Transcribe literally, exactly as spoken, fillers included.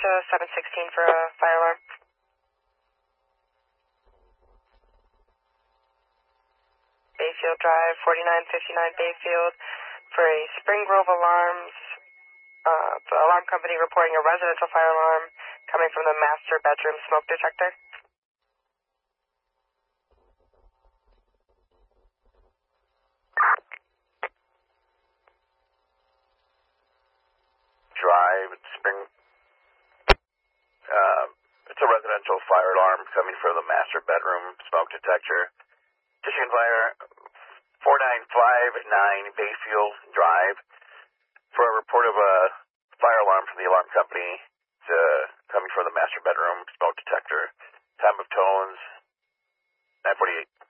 to seven sixteen for a fire alarm. Bayfield Drive, forty-nine fifty-nine Bayfield, for a Spring Grove Alarms, uh, the alarm company reporting a residential fire alarm coming from the master bedroom smoke detector. Drive, Spring, uh, it's a residential fire alarm coming from the master bedroom smoke detector. Michigan Fire, four nine five nine Bayfield Drive, for a report of a fire alarm from the alarm company. It's uh, coming from the master bedroom smoke detector. Time of tones, nine forty-eight.